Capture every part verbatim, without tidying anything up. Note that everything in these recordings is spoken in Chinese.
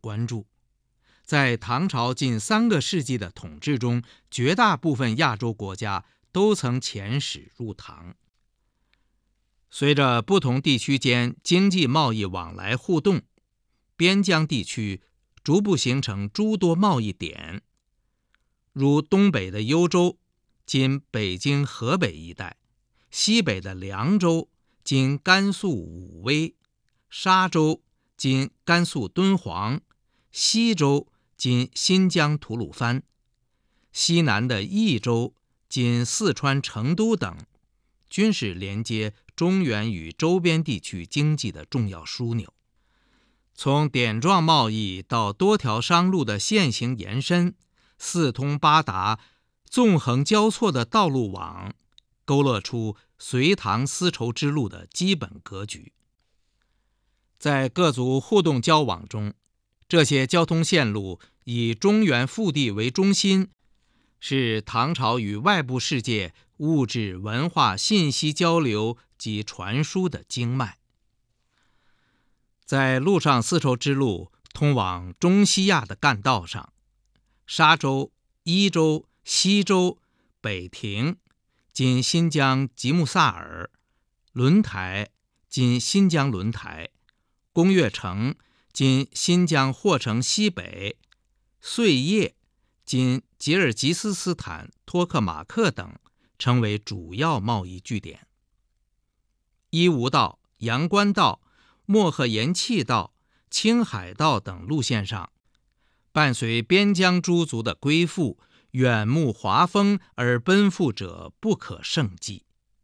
关注。在唐朝近三个世纪的统治中，绝大部分亚洲国家都曾遣使入唐。随着不同地区间经济贸易往来互动，边疆地区逐步形成诸多贸易点，如东北的幽州，今北京河北一带；西北的凉州，今甘肃武威；沙州，今甘肃敦煌；西州，今新疆吐鲁番；西南的益州，今四川成都等，均是连接中原与周边地区经济的重要枢纽。从点状贸易到多条商路的线行延伸，四通八达、纵横交错的道路网，勾勒出隋唐丝绸之路的基本格局。在各族互动交往中，这些交通线路以中原腹地为中心，是唐朝与外部世界物质文化信息交流及传输的经脉。在陆上丝绸之路通往中西亚的干道上，沙州、伊州、西州、北庭（今新疆吉木萨尔）、轮台（今新疆轮台）、工岳城（今新疆霍城西北）、碎叶（今吉尔吉斯斯坦托克马克）等成为主要贸易据点。伊吾道、阳关道、漠河延碛道、青海道等路线上，伴随边疆诸族的归附，远目华风而奔赴者不可胜计。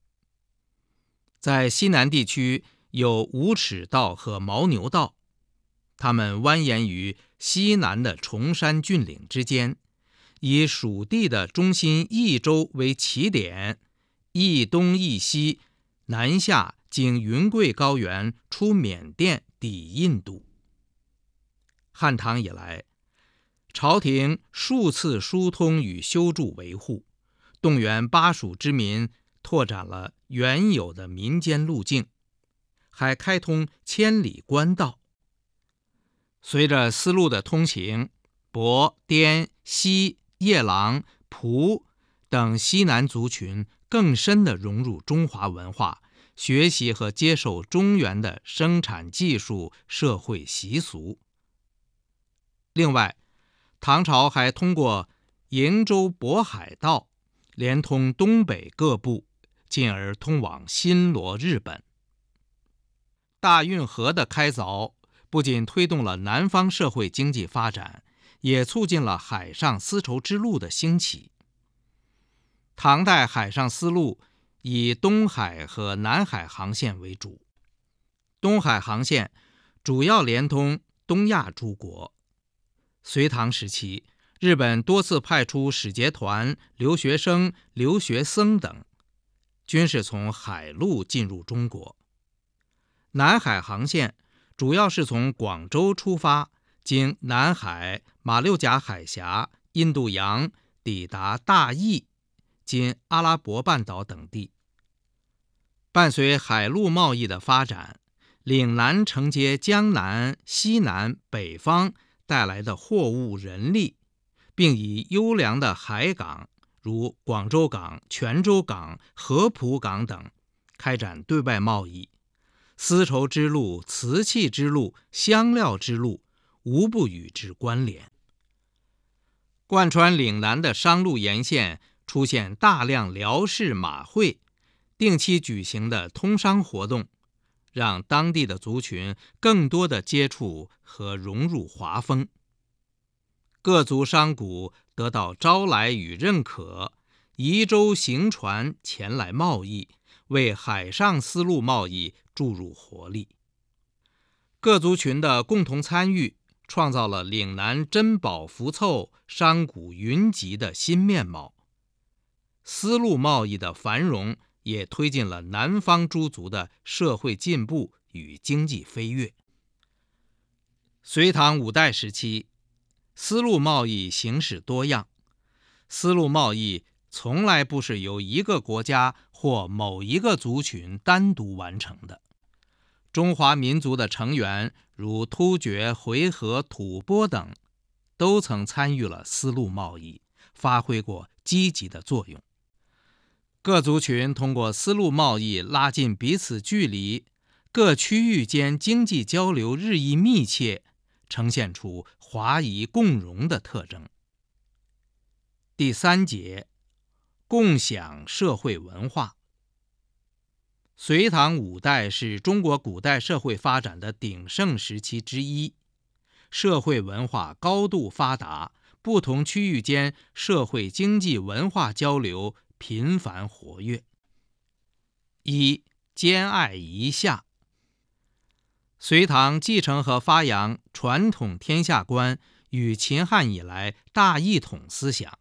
在西南地区有五尺道和牦牛道，它们蜿蜒于西南的崇山峻岭之间，以蜀地的中心益州为起点，益东益西，南下经云贵高原出缅甸抵印度。汉唐以来，朝廷数次疏通与修筑维护，动员巴蜀之民，拓展了原有的民间路径，还开通千里官道。随着丝路的通行，亳、滇、西、夜郎、蒲等西南族群更深地融入中华文化，学习和接受中原的生产技术、社会习俗。另外，唐朝还通过瀛洲渤海道连通东北各部，进而通往新罗、日本。大运河的开凿不仅推动了南方社会经济发展，也促进了海上丝绸之路的兴起。唐代海上丝路以东海和南海航线为主，东海航线主要连通东亚诸国。隋唐时期，日本多次派出使节团、留学生、留学僧等，均是从海路进入中国。南海航线主要是从广州出发，经南海、马六甲海峡、印度洋，抵达大邑（今阿拉伯半岛等地）。伴随海陆贸易的发展，岭南承接江南、西南、北方带来的货物人力，并以优良的海港，如广州港、泉州港、合浦港等，开展对外贸易。丝绸之路、瓷器之路、香料之路无不与之关联。贯穿岭南的商路沿线出现大量辽式马会，定期举行的通商活动，让当地的族群更多的接触和融入华风。各族商贾得到招来与认可，移舟行船前来贸易，为海上丝路贸易注入活力。各族群的共同参与，创造了岭南珍宝福凑、商贾云集的新面貌。丝路贸易的繁荣也推进了南方诸族的社会进步与经济飞跃。隋唐五代时期，丝路贸易形式多样。丝路贸易从来不是由一个国家或某一个族群单独完成的。 中华民族的成员如突厥、回纥、吐蕃等，都曾参与了丝路贸易，发挥过积极的作用。各族群通过丝路贸易拉近彼此距离，各区域间经济交流日益密切，呈现出华夷共荣的特征。第三节，共享社会文化。隋唐五代是中国古代社会发展的鼎盛时期之一，社会文化高度发达，不同区域间社会经济文化交流频繁活跃。一、兼爱夷夏。隋唐继承和发扬传统天下观与秦汉以来大一统思想。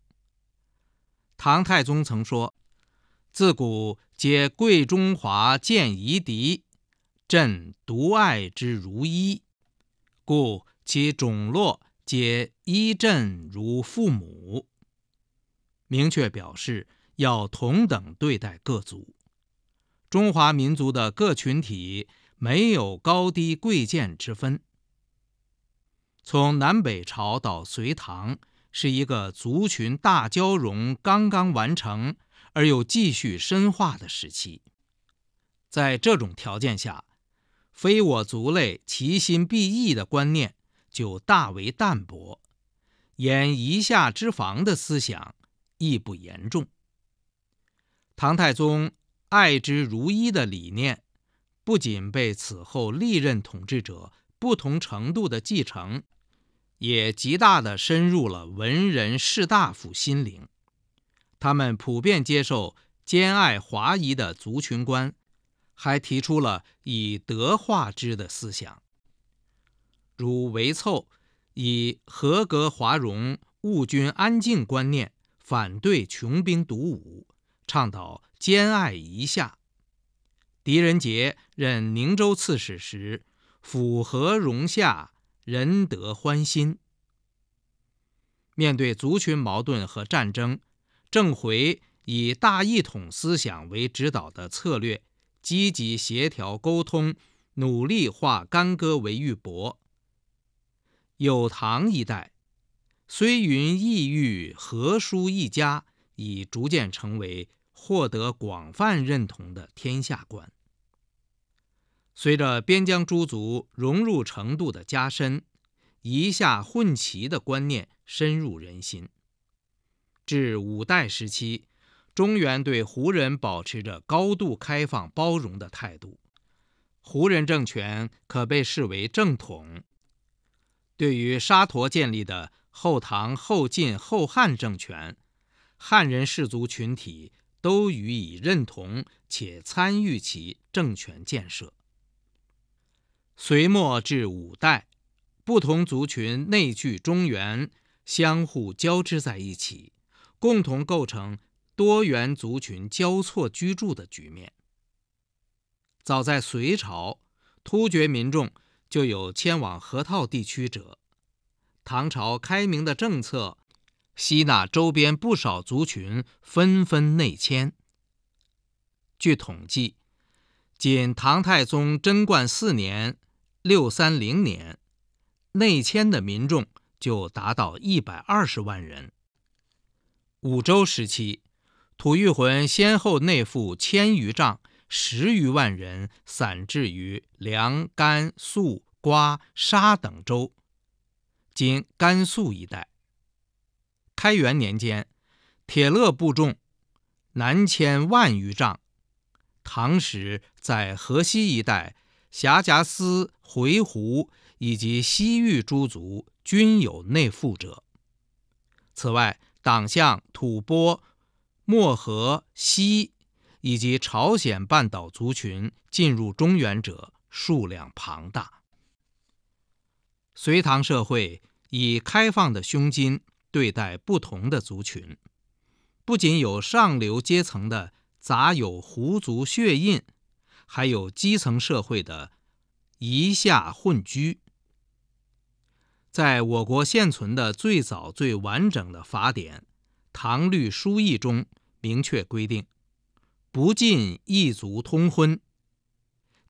唐太宗曾说：“自古皆贵中华见夷狄，朕独爱之如一，故其种落皆依朕如父母。”明确表示要同等对待各族。中华民族的各群体没有高低贵贱之分。从南北朝到隋唐，是一个族群大交融刚刚完成而又继续深化的时期。在这种条件下，非我族类，其心必异的观念就大为淡薄，沿夷夏之防的思想亦不严重。唐太宗爱之如一的理念，不仅被此后历任统治者不同程度的继承，也极大地深入了文人士大夫心灵。他们普遍接受兼爱华夷的族群观，还提出了以德化之的思想。如韦凑以合格华容、务均安静观念反对穷兵黩武，倡导兼爱夷夏。狄仁杰任宁州刺史时，抚和容夏，仁德欢心。面对族群矛盾和战争，郑回以大一统思想为指导的策略，积极协调沟通，努力化干戈为玉帛。有唐一代，虽云异域，何殊一家，已逐渐成为获得广泛认同的天下观。随着边疆诸族融入程度的加深，夷夏混齐的观念深入人心。至五代时期，中原对胡人保持着高度开放包容的态度，胡人政权可被视为正统。对于沙陀建立的后唐、后晋、后汉政权，汉人氏族群体都予以认同，且参与其政权建设。隋末至五代，不同族群内聚中原，相互交织在一起，共同构成多元族群交错居住的局面。早在隋朝，突厥民众就有迁往河套地区者。唐朝开明的政策吸纳周边不少族群纷纷内迁。据统计，仅唐太宗贞观四年六三零年，内迁的民众就达到一百二十万人。武周时期，吐谷浑先后内附千余丈，十余万人，散置于凉、甘、肃、瓜、沙等州，今甘肃一带。开元年间，铁勒部众南迁万余丈。唐时在河西一带，辖贾斯、回鹘以及西域诸族均有内附者。此外，党项、吐蕃、漠河、西以及朝鲜半岛族群进入中原者数量庞大。隋唐社会以开放的胸襟对待不同的族群，不仅有上流阶层的杂有胡族血印，还有基层社会的夷夏混居。在我国现存的最早最完整的法典《唐律疏议》中明确规定，不禁异族通婚，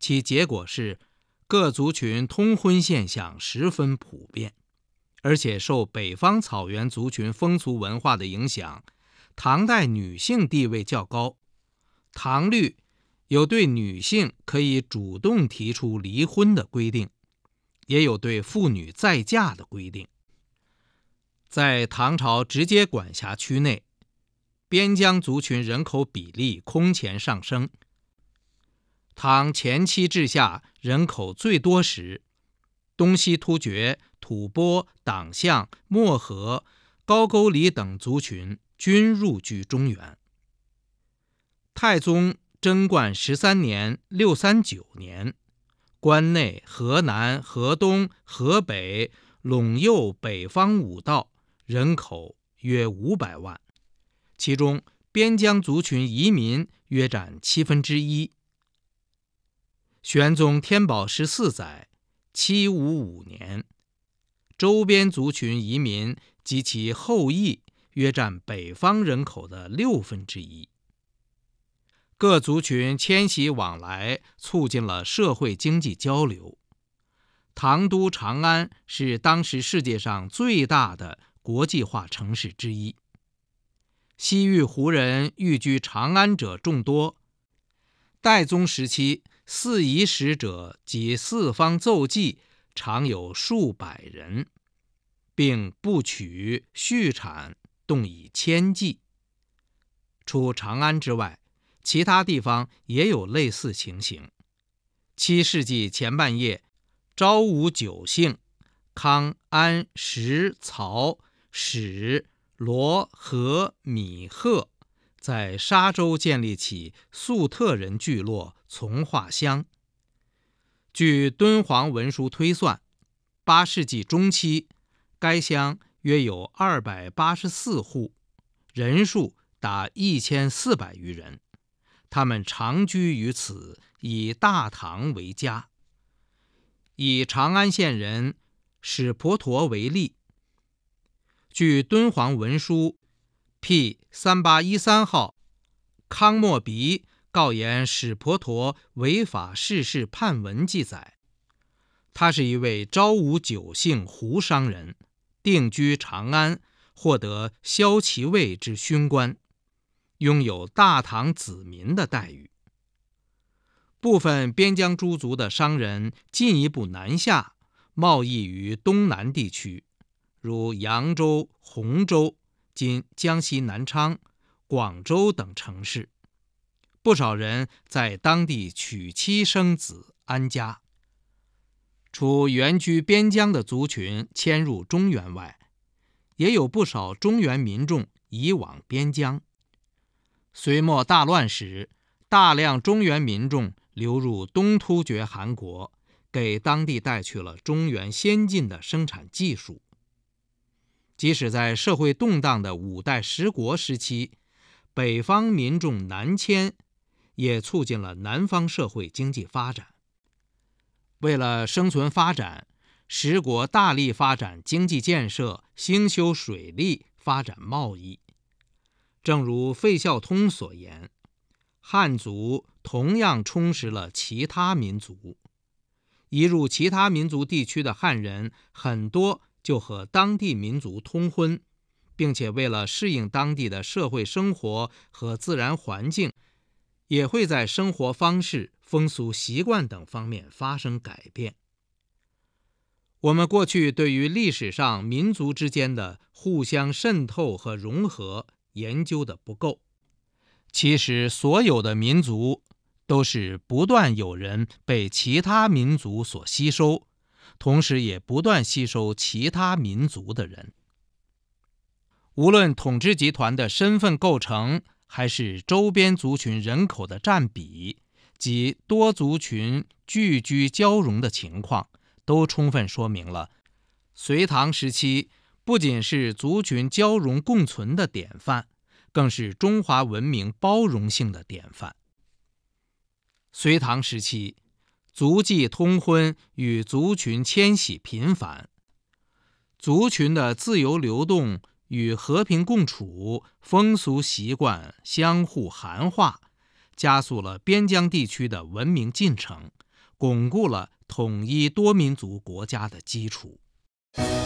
其结果是各族群通婚现象十分普遍，而且受北方草原族群风俗文化的影响，唐代女性地位较高，唐律有对女性可以主动提出离婚的规定，也有对妇女再嫁的规定。在唐朝直接管辖区内，边疆族群人口比例空前上升。唐前期至下人口最多时，东西突厥、吐蕃、党项、漠河、高句丽等族群均入居中原。太宗贞观十三年（六三九年），关内、河南、河东、河北、陇右北方五道人口约五百万，其中边疆族群移民约占七分之一。玄宗天宝十四载（七五五年），周边族群移民及其后裔约占北方人口的六分之一。各族群迁徙往来，促进了社会经济交流。唐都长安是当时世界上最大的国际化城市之一。西域胡人寓居长安者众多。代宗时期，四夷使者及四方奏记常有数百人，并不取畜产，动以千计。除长安之外，其他地方也有类似情形。七世纪前半叶，昭武九姓康、安、石、曹、史、罗、和、米、贺在沙州建立起粟特人聚落从化乡。据敦煌文书推算，八世纪中期，该乡约有二百八十四户，人数达一千四百余人。他们长居于此，以大唐为家。以长安县人史婆陀为例，据敦煌文书 P 三八一三号，康莫鼻告言史婆陀违法逝世判文记载，他是一位昭武九姓胡商人，定居长安，获得骁骑尉之勋官，拥有大唐子民的待遇。部分边疆诸族的商人进一步南下，贸易于东南地区，如扬州、洪州（今江西南昌）、广州等城市。不少人在当地娶妻生子，安家。除原居边疆的族群迁入中原外，也有不少中原民众移往边疆。隋末大乱时，大量中原民众流入东突厥汗国，给当地带去了中原先进的生产技术。即使在社会动荡的五代十国时期，北方民众南迁，也促进了南方社会经济发展。为了生存发展，十国大力发展经济建设，兴修水利，发展贸易。正如费孝通所言，汉族同样充实了其他民族。移入其他民族地区的汉人，很多就和当地民族通婚，并且为了适应当地的社会生活和自然环境，也会在生活方式、风俗习惯等方面发生改变。我们过去对于历史上民族之间的互相渗透和融合研究的不够。其实所有的民族都是不断有人被其他民族所吸收，同时也不断吸收其他民族的人。无论统治集团的身份构成，还是周边族群人口的占比及多族群聚居交融的情况，都充分说明了隋唐时期不仅是族群交融共存的典范，更是中华文明包容性的典范。隋唐时期，族际通婚与族群迁徙频繁，族群的自由流动与和平共处，风俗习惯相互含化，加速了边疆地区的文明进程， 巩固了统一多民族国家的基础。